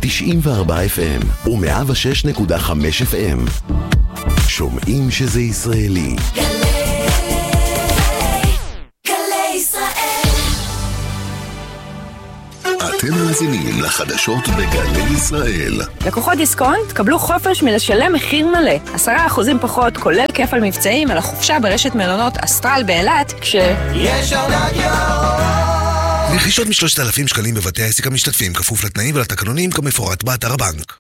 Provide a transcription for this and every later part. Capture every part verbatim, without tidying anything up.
תשעים וארבע אף אם ו-מאה ושש נקודה חמש אף אם. שומעים שזה ישראלי. אתם מאזינים לחדשות בגלי ישראל. לקוחות דיסקונט קבלו חופש מלשלם מחיר מלא. עשרה אחוזים פחות, כולל כפל מבצעים על החופשה ברשת מלונות אסטרל באילת, כש... יש ארנק ירוק! רכישות משלושת אלפים שקלים בבתי העסק המשתתפים, כפוף לתנאים ולתקנונים כמפורט באתר הבנק.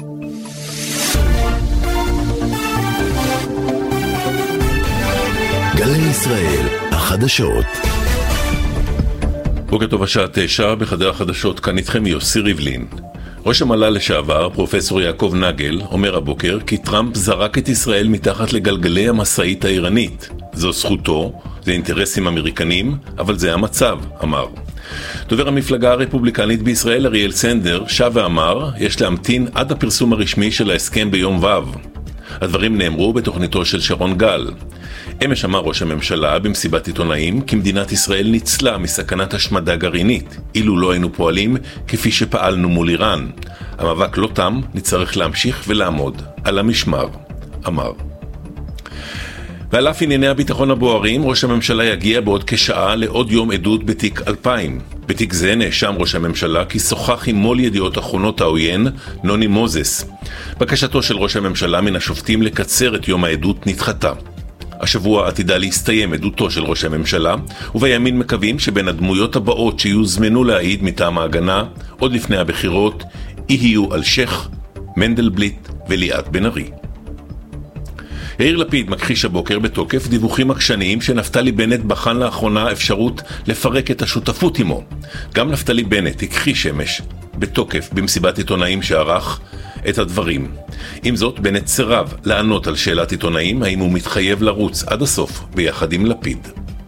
גלי ישראל, החדשות. בוקר טוב, השעה תשע, בחדר החדשות, כאן איתכם יוסי ריבלין. ראש המל"ל לשעבר, פרופסור יעקב נגל, אומר הבוקר כי טראמפ זרק את ישראל מתחת לגלגלי המסעית האיראנית. זו זכותו, זה אינטרסים אמריקנים, אבל זה המצב, אמר. דובר המפלגה הרפובליקנית בישראל, אריאל סנדר, שב ואמר, יש להמתין עד הפרסום הרשמי של ההסכם ביום ו'. הדברים נאמרו בתוכניתו של שרון גל. אמש אמר ראש הממשלה במסיבת עיתונאים כי מדינת ישראל ניצלה מסכנת השמדה גרעינית, אילו לא היינו פועלים כפי שפעלנו מול איראן. המאבק לא תם, נצטרך להמשיך ולעמוד על המשמר, אמר. ועל אף ענייני הביטחון הבוערים, ראש הממשלה יגיע בעוד כשעה לעוד יום עדות בתיק אלפיים. בתיק זה נאשם ראש הממשלה כי שוחח עם מול ידיעות אחרונות העוין, נוני מוזס. בקשתו של ראש הממשלה מן השופטים לקצר את יום העדות נדחתה. השבוע עתידה להסתיים עדותו של ראש הממשלה, ובימין מקווים שבין הדמויות הבאות שיוזמנו להעיד מטעם ההגנה, עוד לפני הבחירות, יהיו אלשיך, מנדלבליט וליאת בן ארי. יאיר לפיד מכחיש הבוקר בתוקף דיווחים עקשניים שנפתלי בנט בחן לאחרונה אפשרות לפרק את השותפות עמו. גם נפתלי בנט הכחיש אמש בתוקף במסיבת עיתונאים שערך את הדברים. עם זאת, בנט סירב לענות על שאלת עיתונאים האם הוא מתחייב לרוץ עד הסוף ביחד עם לפיד.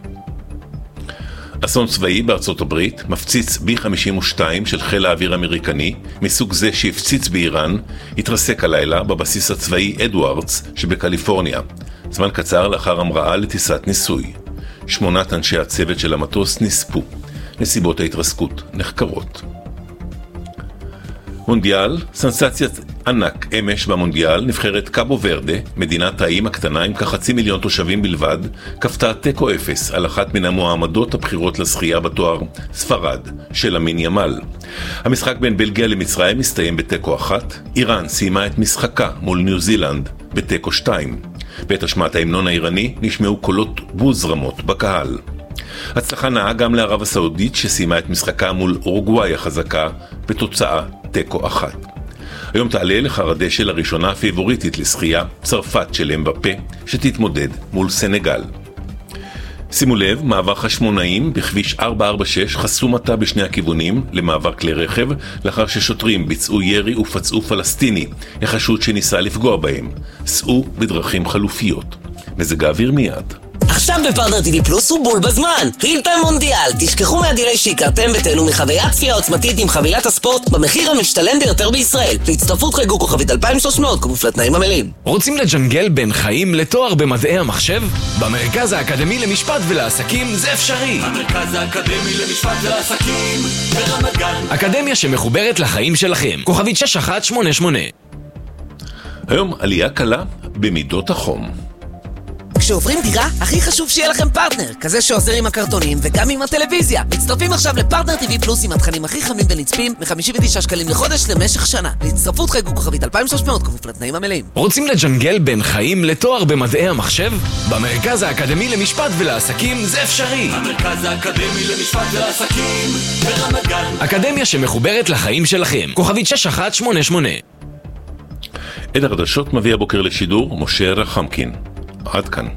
אסון צבאי בארצות הברית, מפציץ בי חמישים ושתיים של חיל האוויר האמריקני, מסוג זה שהפציץ באיראן, התרסק הלילה בבסיס הצבאי אדוארדס שבקליפורניה, זמן קצר לאחר המראה לטיסת ניסוי. שמונת אנשי הצוות של המטוס נספו. נסיבות ההתרסקות נחקרות. מונדיאל, סנסציית ענק אמש במונדיאל, נבחרת קאבו ורדה, מדינת האיים הקטנה עם כחצי מיליון תושבים בלבד, כפתה תיקו אפס על אחת מן המועמדות הבחירות לשחייה בתואר ספרד של אמין ימל. המשחק בין בלגיה למצרים מסתיים בתיקו אחת, איראן סיימה את משחקה מול ניו זילנד בתיקו שתיים. בעת השמעת ההמנון האיראני נשמעו קולות בוז רמות בקהל. הצלחה נאה גם לערב הסעודית שסיימה את משחקה מול אורוגוואי החזקה בתוצאה תיקו אחת. היום תעלה לחר הדשא לראשונה הפיבוריטית לשחייה, צרפת של אמבפה, שתתמודד מול סנגל. שימו לב, מעבר חשמונאים בכביש ארבע ארבע שש חסום עתה בשני הכיוונים למעבר כלי רכב, לאחר ששוטרים ביצעו ירי ופצעו פלסטיני, החשוד שניסה לפגוע בהם. סעו בדרכים חלופיות. מזג האוויר מיד. עכשיו בפרטנר טי וי פלוס הוא בול בזמן. הילטון מונדיאל, תשכחו מהדילי שהכרתם ותהנו מחוויית צפייה עוצמתית עם חבילת הספורט במחיר המשתלם ביותר בישראל. להצטרפות חייגו כוכבית אלפיים ושלוש מאות כפוף לתנאים המלאים. רוצים לג'נגל בין חיים לתואר במדעי המחשב? במרכז האקדמי למשפט ולעסקים זה אפשרי. המרכז האקדמי למשפט ולעסקים ברמת גן. אקדמיה שמחוברת לחיים שלכם. כוכבית שש אחת שמונה שמונה. היום עלייה קלה במידות החום. כשעוברים דירה, הכי חשוב שיהיה לכם פרטנר, כזה שעוזר עם הקרטונים וגם עם הטלוויזיה. מצטרפים עכשיו לפרטנר טי וי פלוס עם התכנים הכי חמים ונצפים מ-חמישים ותשעה שקלים לחודש למשך שנה. להצטרפות חייגו כוכבית אלפיים ושלוש מאות כפוף לתנאים המלאים. רוצים לג'נגל בין חיים לתואר במדעי המחשב? במרכז האקדמי למשפט ולעסקים זה אפשרי. המרכז האקדמי למשפט ולעסקים ברמת גן. אקדמיה שמחוברת לחיים שלכם. כוכבית שש אחת שמונה שמונה. את החדשות מביא הבוקר לשידור משה רחמקין. עד כאן.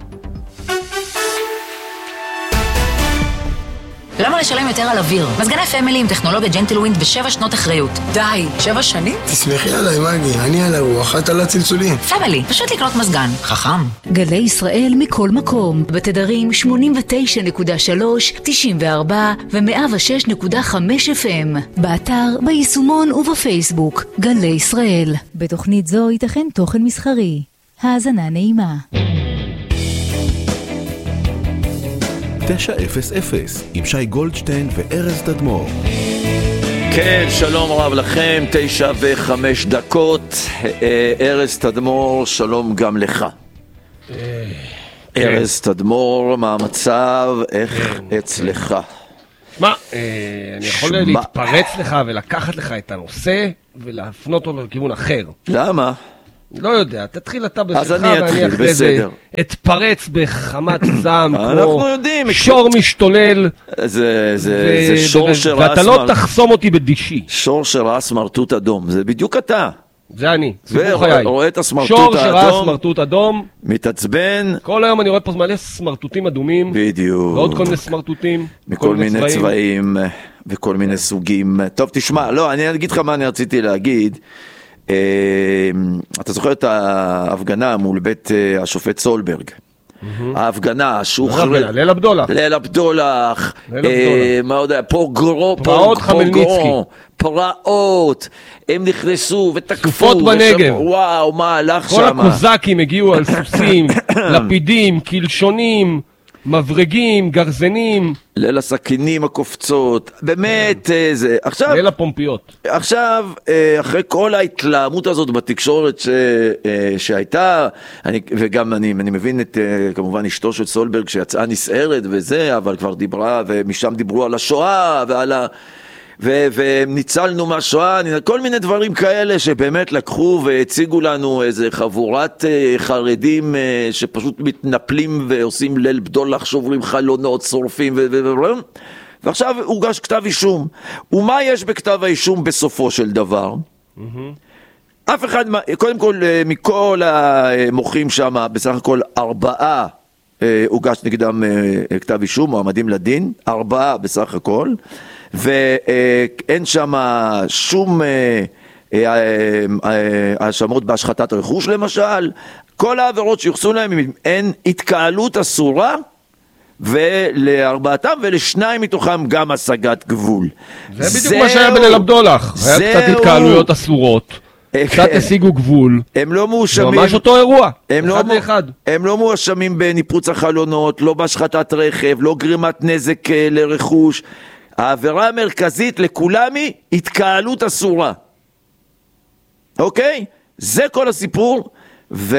למה לשלם יותר על אוויר? מזגני פמילי עם טכנולוגיה ג'נטלווינד ושבע שנות אחריות. די, שבע שנים? תסמכי עליי, מגי, אני על הרוח, את על הצלצולים. פמילי, פשוט לקנות מזגן. חכם. גלי ישראל מכל מקום, בתדרים שמונים ותשע נקודה שלוש, תשעים וארבע ו-מאה ושש נקודה חמש אף אם. באתר, ביישומון ובפייסבוק. גלי ישראל. בתוכנית זו ייתכן תוכן מסחרי. האזנה נעימה. תשע אפס אפס עם שי גולדשטיין וארז תדמור. כן, שלום רב לכם, תשע וחמש דקות. ארז תדמור, שלום גם לך. ארז תדמור, מה המצב? איך אצלך? מה, אני יכול להתפרץ לך ולקחת לך את הנושא ולהפנות אותו לכיוון אחר. למה? לא יודע, תתחיל אתה בשיחה. אז אני אתחיל, בסדר. אתפרץ בחמת זעם, כמו שור משתולל. זה שור שרס... ואתה לא תחסום אותי בדישי. שור שרס מרטוט אדום, זה בדיוק אתה. זה אני, סיפור חיי. ורואה את הסמרטוט האדום. שור האדום. שרס מרטוט אדום. מתעצבן. כל היום אני רואה פה מלא סמרטוטים אדומים. בדיוק. ועוד כל מיני סמרטוטים. מכל מיני צבעים וכל מיני סוגים. טוב, תשמע, לא, אני אגיד לך מה אני רציתי להגיד. אתה זוכר את ההפגנה מול בית השופט סולברג? ההפגנה, שוחרר... ליל הבדולח. ליל הבדולח. מה עוד היה? פוגרו, פרעות חמלניצקי. פרעות. הם נכנסו ותקפו. סופות בנגב. וואו, מה הלך שם? כל הקוזקים הגיעו על סוסים, לפידים, קלשונים, מברגים, גרזנים. ליל הסכינים הקופצות, באמת זה, עכשיו... ליל הפומפיות. עכשיו, אחרי כל ההתלהמות הזאת בתקשורת ש, שהייתה, אני, וגם אני, אני מבין את, כמובן, אשתו של סולברג שיצאה נסערת וזה, אבל כבר דיברה, ומשם דיברו על השואה ועל ה... ו- וניצלנו מהשואה, כל מיני דברים כאלה שבאמת לקחו והציגו לנו איזה חבורת חרדים שפשוט מתנפלים ועושים ליל בדולח, שוברים חלונות, שורפים ו... ו- ו- ועכשיו הוגש כתב אישום. ומה יש בכתב האישום בסופו של דבר? אף אחד, קודם כל, מכל המוחים שם, בסך הכל ארבעה הוגש נגדם כתב אישום, מועמדים לדין, ארבעה בסך הכל, ואין שם שום האשמות בהשחתת רכוש למשל. כל העבירות שיוחסו להם הן התקהלות אסורה, ולארבעתם ולשניים מתוכם גם השגת גבול. זה בדיוק מה שהיה בליל הבדולח, היה קצת התקהלויות אסורות, קצת השיגו גבול. הם לא מואשמים, ממש אותו אירוע, אחד לאחד. הם לא מואשמים בניפוץ החלונות, לא בהשחתת רכב, לא גרימת נזק לרכוש. העבירה המרכזית לכולם היא התקהלות אסורה. אוקיי? זה כל הסיפור. ו...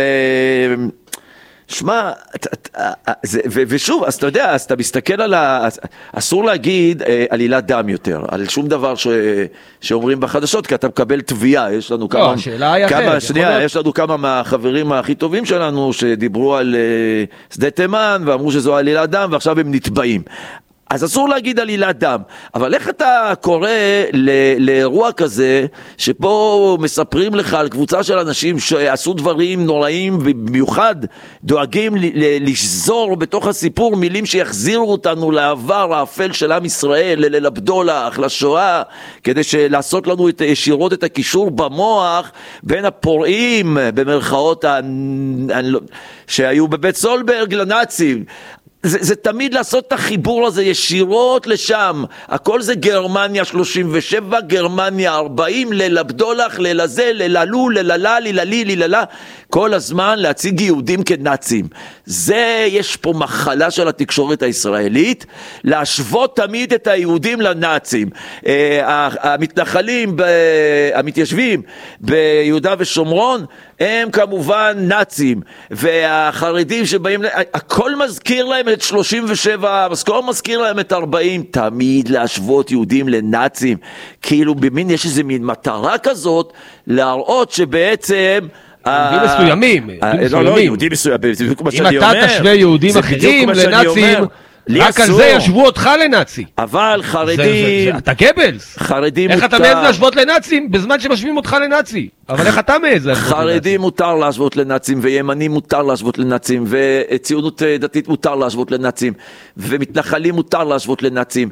שמע, ושוב, אז אתה יודע, אז אתה מסתכל על ה... אסור להגיד עלילת דם יותר, על שום דבר שאומרים בחדשות, כי אתה מקבל תביעה. יש לנו כמה... לא, השאלה היא אחרת. שנייה, יש לנו כמה מהחברים הכי טובים שלנו שדיברו על שדה תימן, ואמרו שזו עלילת דם, ועכשיו הם נתבעים. אז אסור להגיד עלילת דם, אבל איך אתה קורא לאירוע כזה, שפה מספרים לך על קבוצה של אנשים שעשו דברים נוראים, ובמיוחד דואגים לשזור בתוך הסיפור מילים שיחזירו אותנו לעבר האפל של עם ישראל, לליל הבדולח, לשואה, כדי לעשות לנו את, ישירות את הקישור במוח בין הפורעים, במרכאות שהיו בבית סולברג לנאצים. זה, זה תמיד לעשות את החיבור הזה ישירות לשם. הכל זה גרמניה שלושים ושבע, גרמניה ארבעים, ליל הבדולח, ליל הזה, ליל הלו, ליל הלה, ליל הלי, ליל הלה. כל הזמן להציג יהודים כנאצים. זה, יש פה מחלה של התקשורת הישראלית, להשוות תמיד את היהודים לנאצים. המתנחלים, המתיישבים ביהודה ושומרון, הם כמובן נאצים, והחרדים שבאים, הכל מזכיר להם את שלושים ושבע, הכל מזכיר להם את ארבעים, תמיד להשוות יהודים לנאצים, כאילו במין יש איזה מין מטרה כזאת, להראות שבעצם... יהודים מסוימים, לא, לא, יהודים מסוימים, אם אתה תשווה יהודים אחרים לנאצים, רק על זה ישבו אותך לנאצי. אבל חרדים... אתה גבלס. חרדים מותר... איך אתה מעז להשוות לנאצים בזמן שמשווים אותך לנאצי? אבל איך אתה מעז להשוות לנאצים? חרדים מותר להשוות לנאצים, וימנים מותר להשוות לנאצים, וציונות דתית מותר להשוות לנאצים, ומתנחלים מותר להשוות לנאצים.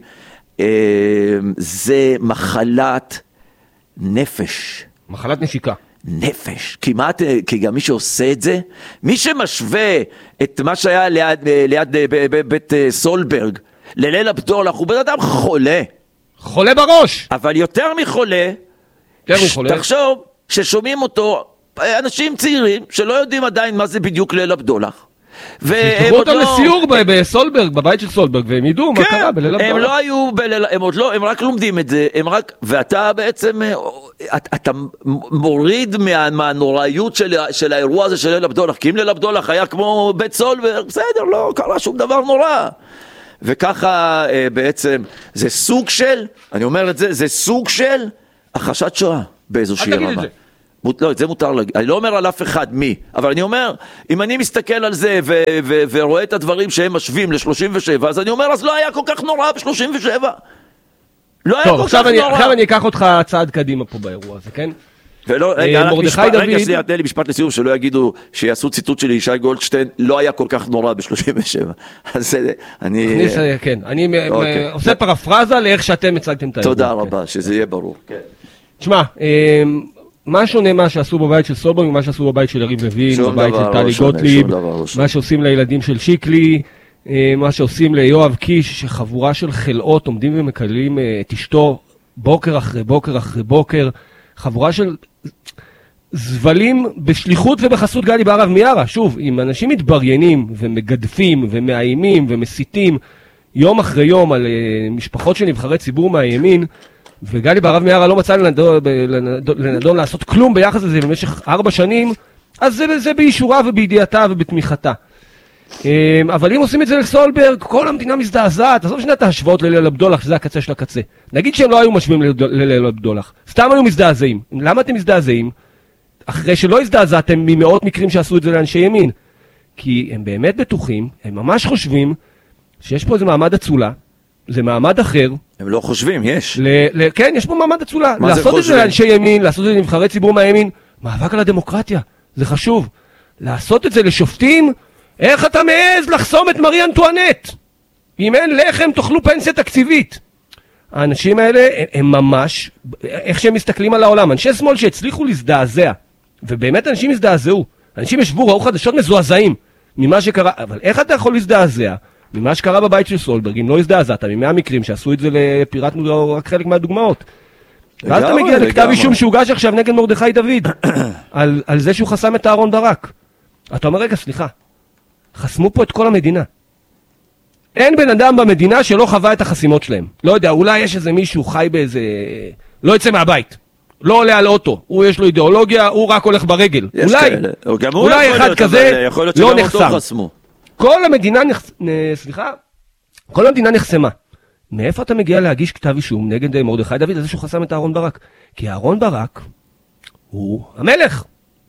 זה מחלת נפש. מחלת נשיקה. נפש, כמעט, כי גם מי שעושה את זה, מי שמשווה את מה שהיה ליד, ליד בית סולברג, לליל הבדולח, הוא בן אדם חולה. חולה בראש. אבל יותר מחולה, יותר מחולה. תחשוב ששומעים אותו אנשים צעירים, שלא יודעים עדיין מה זה בדיוק ליל הבדולח, תבואו אותם לסיור בסולברג, בבית של סולברג, והם ידעו מה קרה בליל הבדולח. הם לא היו, הם עוד לא, הם רק לומדים את זה, הם רק, ואתה בעצם, אתה מוריד מהנוראיות של האירוע הזה של ליל הבדולח, כי אם ליל הבדולח היה כמו בית סולברג, בסדר, לא קרה שום דבר נורא. וככה בעצם, זה סוג של, אני אומר את זה, זה סוג של הכחשת שואה באיזושהי רמה. לא, את זה מותר להגיד, אני לא אומר על אף אחד מי, אבל אני אומר, אם אני מסתכל על זה ו- ו- ורואה את הדברים שהם משווים ל-שלושים ושבע, אז אני אומר, אז לא היה כל כך נורא ב-שלושים ושבע. לא היה כל כך נורא. עכשיו אני אקח אותך צעד קדימה פה באירוע הזה, כן? ולא, רגע, רגע, שנייה, תן לי משפט לסיום, שלא יגידו שיעשו ציטוט שלי, ישי גולדשטיין, לא היה כל כך נורא ב-שלושים ושבע. אז אני... כן, אני עושה פרפרזה לאיך שאתם הצגתם את האירוע. תודה רבה, שזה יהיה ברור. תשמע, מה שונה מה שעשו בבית של סולברג, מה שעשו בבית של יריב לוין, בבית של טלי גוטליב, מה שעושים לילדים של שיקלי, מה שעושים ליואב קיש, שחבורה של חלאות עומדים ומקללים את אשתו בוקר אחרי בוקר אחרי בוקר, חבורה של זבלים בשליחות ובחסות גלי בהרב מיארה. שוב, אם אנשים מתבריינים ומגדפים ומאיימים ומסיתים יום אחרי יום על משפחות של נבחרי ציבור מהימין, וגלי בהרב מיארה לא מצא לנדון, לנדון לעשות כלום ביחס לזה במשך ארבע שנים, אז זה, זה באישורה ובידיעתה ובתמיכתה. אבל אם עושים את זה לסולברג, כל המדינה מזדעזעת. עזוב שנייה את ההשוואות לליל הבדולח, שזה הקצה של הקצה. נגיד שהם לא היו משווים לליל הבדולח, סתם היו מזדעזעים. למה אתם מזדעזעים? אחרי שלא הזדעזעתם ממאות מקרים שעשו את זה לאנשי ימין. כי הם באמת בטוחים, הם ממש חושבים שיש פה איזה מעמד אצולה, זה מעמד אחר. הם לא חושבים, יש. ל- ל- כן, יש פה מעמד אצולה. לעשות את זה לאנשי ימין, לעשות את זה לנבחרי ציבור מהימין, מאבק על הדמוקרטיה, זה חשוב. לעשות את זה לשופטים, איך אתה מעז לחסום את מרי אנטואנט? אם אין לחם, תאכלו פנסיה תקציבית. האנשים האלה הם ממש, איך שהם מסתכלים על העולם, אנשי שמאל שהצליחו להזדעזע, ובאמת אנשים הזדעזעו, אנשים ישבו, ראו חדשות מזועזעים ממה שקרה, אבל איך אתה יכול להזדעזע ממה שקרה בבית של סולברג, אם לא הזדעזעת, ממאה מקרים שעשו את זה לפירטנו רק חלק מהדוגמאות. ואז אתה מגיע לכתב אישום שהוגש עכשיו נגד מרדכי דוד, על, על זה שהוא חסם את אהרון ברק. אתה אומר, רגע, סליחה, חסמו פה את כל המדינה. אין בן אדם במדינה שלא חווה את החסימות שלהם. לא יודע, אולי יש איזה מישהו חי באיזה... לא יצא מהבית. לא עולה על אוטו. הוא יש לו אידיאולוגיה, הוא רק הולך ברגל. אולי, אולי אחד כזה לא נחסם. כל המדינה נחס... סליחה? כל המדינה נחסמה. מאיפה אתה מגיע להגיש כתב אישום נגד מרדכי דוד על זה שהוא חסם את אהרון ברק? כי אהרון ברק הוא המלך.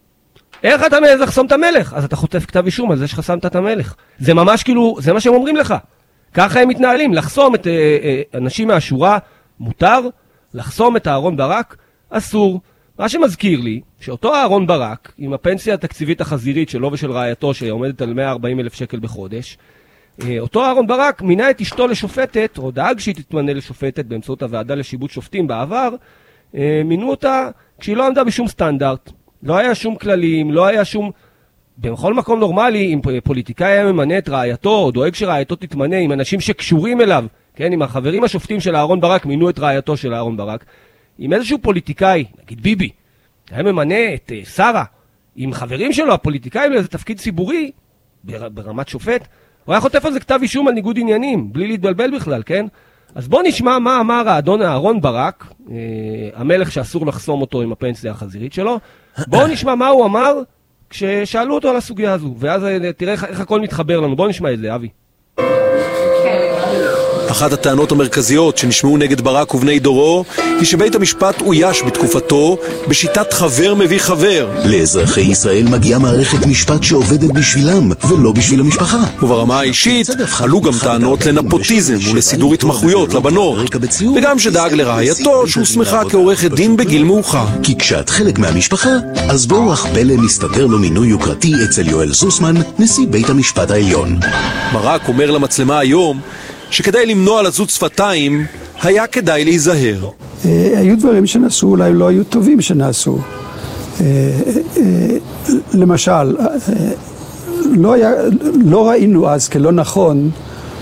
איך אתה מעז לחסום את המלך? אז אתה חוטף כתב אישום על זה שחסמת את המלך. זה ממש כאילו, זה מה שהם אומרים לך. ככה הם מתנהלים. לחסום את אה, אה, אנשים מהשורה מותר, לחסום את אהרון ברק אסור. מה שמזכיר לי, שאותו אהרון ברק, עם הפנסיה התקציבית החזירית שלו ושל רעייתו, שעומדת על מאה וארבעים אלף שקל בחודש, אותו אהרון ברק מינה את אשתו לשופטת, או דאג שהיא תתמנה לשופטת באמצעות הוועדה לשיבוט שופטים בעבר, מינו אותה כשהיא לא עמדה בשום סטנדרט. לא היה שום כללים, לא היה שום... בכל מקום נורמלי, אם פוליטיקאי היה ממנה את רעייתו, או דואג שרעייתו תתמנה, עם אנשים שקשורים אליו, כן, עם החברים השופטים של אהרון ברק, מינו את רעייתו של אהרון ברק, עם איזשהו פוליטיקאי, נגיד ביבי, היה ממנה את uh, שרה, עם חברים שלו, הפוליטיקאים לאיזה תפקיד ציבורי, בר, ברמת שופט, הוא היה חוטף על זה כתב אישום על ניגוד עניינים, בלי להתבלבל בכלל, כן? אז בוא נשמע מה אמר האדון אהרון ברק, אה, המלך שאסור לחסום אותו עם הפנסיה החזירית שלו, בואו נשמע מה הוא אמר כששאלו אותו על הסוגיה הזו, ואז תראה איך, איך הכל מתחבר לנו. בואו נשמע את זה, אבי. אחת הטענות המרכזיות שנשמעו נגד ברק ובני דורו היא שבית המשפט אויש בתקופתו בשיטת חבר מביא חבר. לאזרחי ישראל מגיעה מערכת משפט שעובדת בשבילם ולא בשביל המשפחה. וברמה האישית עלו גם טענות לנפוטיזם ולסידור התמחויות לבנות, וגם שדאג לרעייתו שהוסמכה כעורכת דין בגיל מאוחר. כי כשאת חלק מהמשפחה, אז באורח פלא מסתדר לו מינוי יוקרתי אצל יואל זוסמן, נשיא בית המשפט העליון. ברק אומר למצלמה היום שכדי למנוע לזות שפתיים, היה כדאי להיזהר. היו דברים שנעשו, אולי לא היו טובים שנעשו. למשל, לא, היה, לא ראינו אז כלא נכון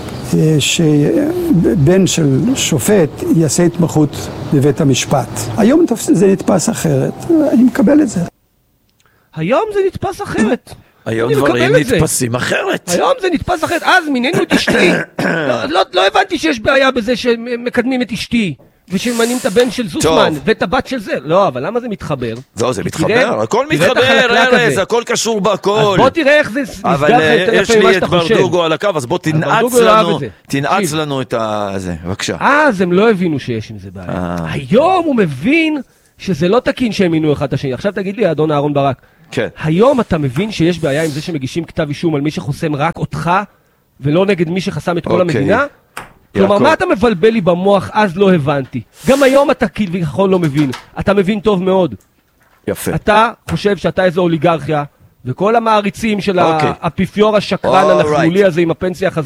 שבן של שופט יעשה התמחות בבית המשפט. היום זה נתפס אחרת, אני מקבל את זה. היום זה נתפס אחרת. היום דברים נתפסים אחרת. היום זה נתפס אחרת. אז מינינו את אשתי. לא הבנתי שיש בעיה בזה שמקדמים את אשתי. ושמנים את הבן של זוסמן, ואת הבת של זה. לא, אבל למה זה מתחבר? לא, זה מתחבר, הכל מתחבר, ארז, הכל קשור בהכל. אז בוא תראה איך זה נסגר לך אבל יש לי את ברדוגו על הקו, אז בוא תנעץ לנו, תנעץ לנו את זה, בבקשה. אז הם לא הבינו שיש עם זה בעיה. היום הוא מבין שזה לא תקין שהם מינו אחד את השני. עכשיו תגיד לי, אדון אהרון ברק, היום אתה מבין שיש בעיה עם זה שמגישים כתב אישום על מי שחוסם רק אותך, ולא נגד מי שחסם את כל המדינה? כלומר, מה אתה מבלבל לי במוח? אז לא הבנתי. גם היום אתה כביכול לא מבין. אתה מבין טוב מאוד. יפה. אתה חושב שאתה איזו אוליגרכיה, וכל המעריצים של האפיפיור השקרן הנכלולי הזה עם הפנסיה החזקה,